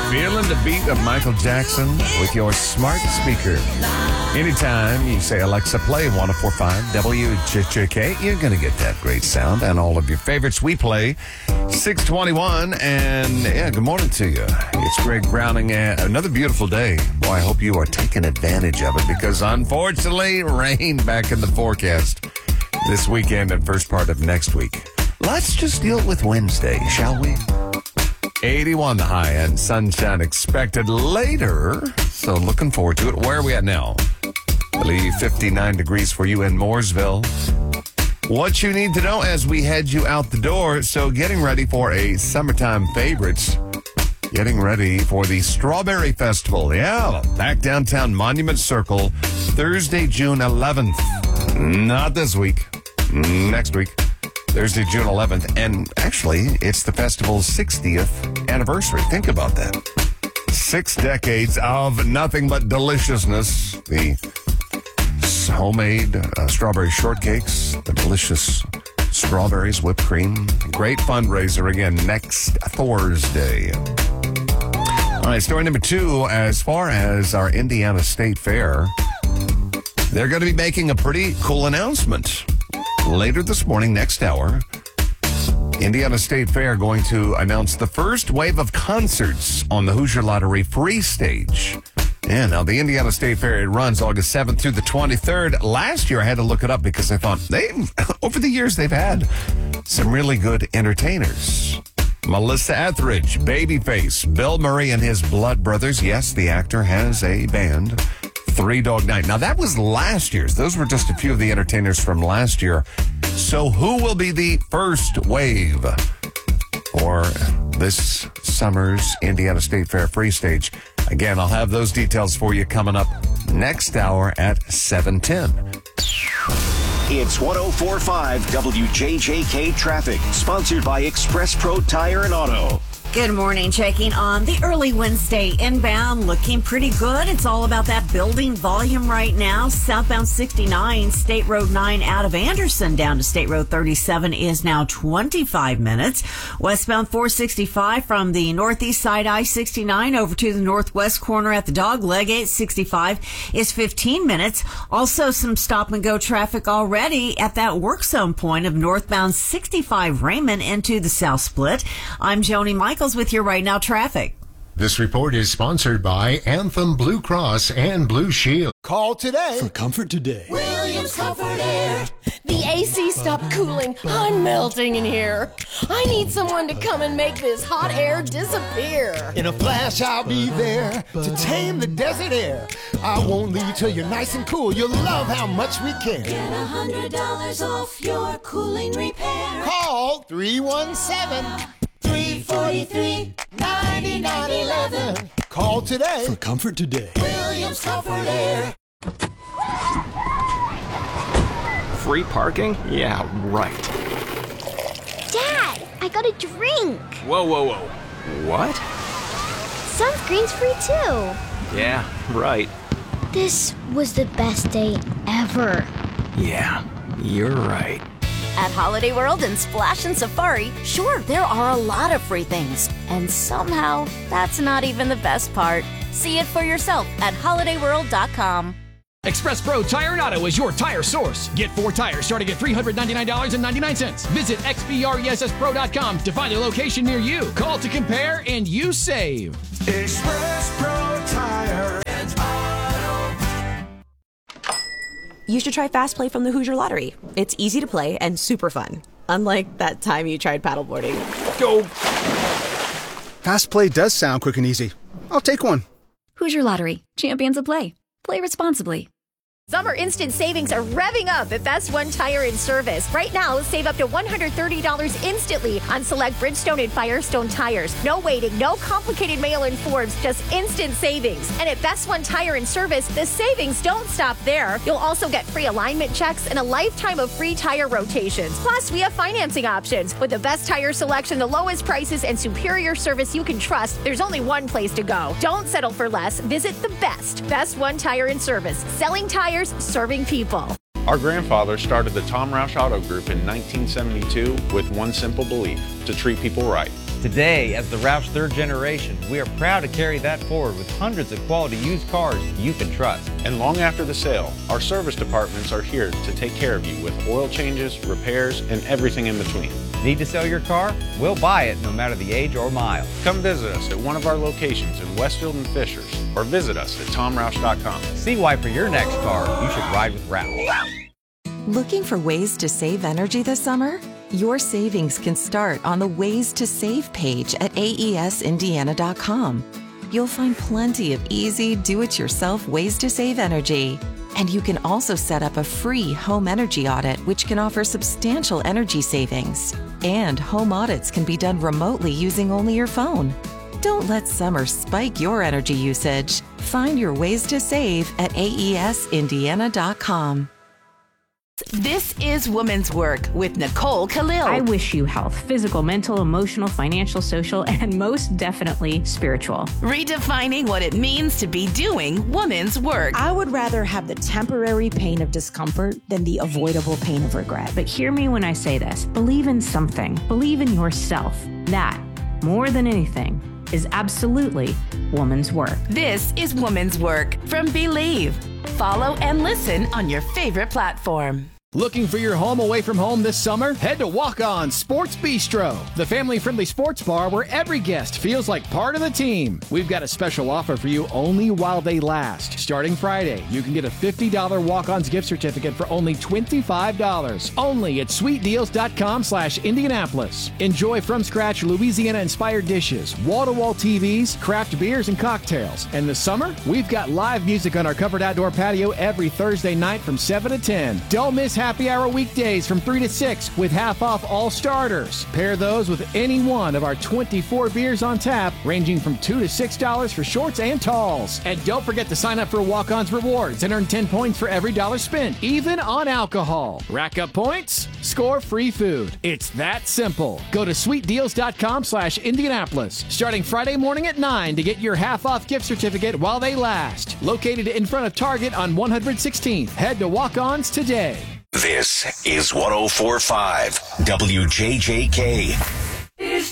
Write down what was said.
Feeling the beat of Michael Jackson with your smart speaker. Anytime you say, Alexa, play 104.5 WJJK, you're going to get that great sound and all of your favorites. We play 621, and yeah, good morning to you. It's Greg Browning. Another beautiful day. Boy, I hope you are taking advantage of it because, unfortunately, rain back in the forecast this weekend and first part of next week. Let's just deal with Wednesday, shall we? 81 the high and sunshine expected later. So looking forward to it. Where are we at now? I believe 59 degrees for you in Mooresville. What you need to know as we head you out the door. So getting ready for a summertime favorites. Getting ready for the Strawberry Festival. Yeah, back downtown Monument Circle, Thursday, June 11th. Not this week. Next week. Thursday, June 11th. And actually, it's the festival's 60th anniversary. Think about that. 6 decades of nothing but deliciousness. The homemade strawberry shortcakes, the delicious strawberries, whipped cream. Great fundraiser again next Thursday. All right, story number 2. As far as our Indiana State Fair, they're going to be making a pretty cool announcement. Later this morning, next hour, Indiana State Fair going to announce the first wave of concerts on the Hoosier Lottery free stage. Yeah, now the Indiana State Fair, it runs August 7th through the 23rd. Last year, I had to look it up because I thought over the years, they've had some really good entertainers. Melissa Etheridge, Babyface, Bill Murray and his Blood Brothers. Yes, the actor has a band. Three Dog Night. Now, that was last year's. Those were just a few of the entertainers from last year. So who will be the first wave for this summer's Indiana State Fair free stage? Again, I'll have those details for you coming up next hour at 7:10. It's 104.5 WJJK Traffic, sponsored by Express Pro Tire and Auto. Good morning. Checking on the early Wednesday inbound. Looking pretty good. It's all about that building volume right now. Southbound 69, State Road 9 out of Anderson down to State Road 37 is now 25 minutes. Westbound 465 from the northeast side I-69 over to the northwest corner at the Dogleg 865 is 15 minutes. Also some stop and go traffic already at that work zone point of northbound 65 Raymond into the South Split. I'm Joni Michaels with your Right Now traffic. This report is sponsored by Anthem Blue Cross and Blue Shield. Call today for comfort today. Williams Comfort Air. The AC stopped cooling. I'm melting in here. I need someone to come and make this hot air disappear. In a flash, I'll be there to tame the desert air. I won't leave till you're nice and cool. You'll love how much we care. Get $100 off your cooling repair. Call 317-343-9911. Call today for comfort today. Williams Comfort Air. Free parking? Yeah, right. Dad, I got a drink. Whoa. What? Sunscreen's free too. Yeah, right. This was the best day ever. Yeah, you're right. At Holiday World and Splash and Safari, sure, there are a lot of free things. And somehow, that's not even the best part. See it for yourself at holidayworld.com. Express Pro Tire and Auto is your tire source. Get 4 tires starting at $399.99. Visit xpressspro.com to find a location near you. Call to compare and you save. Express Pro Tire and Auto. You should try Fast Play from the Hoosier Lottery. It's easy to play and super fun. Unlike that time you tried paddleboarding. Go! Fast Play does sound quick and easy. I'll take one. Hoosier Lottery. Champions of play. Play responsibly. Summer instant savings are revving up at Best One Tire and Service. Right now, save up to $130 instantly on select Bridgestone and Firestone tires. No waiting, no complicated mail-in forms, just instant savings. And at Best One Tire and Service, the savings don't stop there. You'll also get free alignment checks and a lifetime of free tire rotations. Plus, we have financing options. With the best tire selection, the lowest prices, and superior service you can trust, there's only one place to go. Don't settle for less. Visit the Best One Tire and Service. Selling tires, serving people. Our grandfather started the Tom Roush Auto Group in 1972 with one simple belief: to treat people right. Today, as the Roush third generation, we are proud to carry that forward with hundreds of quality used cars you can trust. And long after the sale, our service departments are here to take care of you with oil changes, repairs, and everything in between. Need to sell your car? We'll buy it no matter the age or mile. Come visit us at one of our locations in Westfield and Fishers, or visit us at tomroush.com. See why for your next car, you should ride with Roush. Looking for ways to save energy this summer? Your savings can start on the Ways to Save page at aesindiana.com. You'll find plenty of easy, do-it-yourself ways to save energy. And you can also set up a free home energy audit, which can offer substantial energy savings. And home audits can be done remotely using only your phone. Don't let summer spike your energy usage. Find your ways to save at aesindiana.com. This is Woman's Work with Nicole Khalil. I wish you health, physical, mental, emotional, financial, social, and most definitely spiritual. Redefining what it means to be doing woman's work. I would rather have the temporary pain of discomfort than the avoidable pain of regret. But hear me when I say this. Believe in something. Believe in yourself. That, more than anything, is absolutely woman's work. This is Woman's Work from Believe. Follow and listen on your favorite platform. Looking for your home away from home this summer? Head to Walk On Sports Bistro, the family-friendly sports bar where every guest feels like part of the team. We've got a special offer for you only while they last. Starting Friday, you can get a $50 Walk-On's gift certificate for only $25. Only at sweetdeals.com/Indianapolis. Enjoy from-scratch Louisiana-inspired dishes, wall-to-wall TVs, craft beers, and cocktails. And this summer, we've got live music on our covered outdoor patio every Thursday night from 7 to 10. Don't miss happy hour weekdays from 3 to 6 with half off all starters. Pair those with any one of our 24 beers on tap, ranging from $2 to $6 for shorts and talls. And don't forget to sign up for Walk-On's Rewards and earn 10 points for every dollar spent, even on alcohol. Rack up points, score free food. It's that simple. Go to sweetdeals.com/Indianapolis, starting Friday morning at 9 to get your half off gift certificate while they last. Located in front of Target on 116th. Head to Walk-On's today. This is 104.5 WJJK.